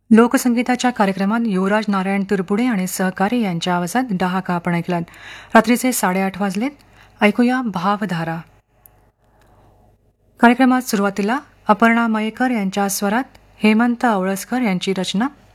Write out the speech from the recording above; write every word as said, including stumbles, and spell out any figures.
लोकसंगीताच्या कार्यक्रमात युवराज नारायण तिरपुडे आणि सहकारी यांच्या आवाजात डहाका आपण ऐकलात. रात्रीचे साडेआठ वाजलेत. ऐकूया भावधारा. कार्यक्रमात सुरुवातीला अपर्णा मयेकर यांच्या स्वरात हेमंत आवळसकर यांची रचना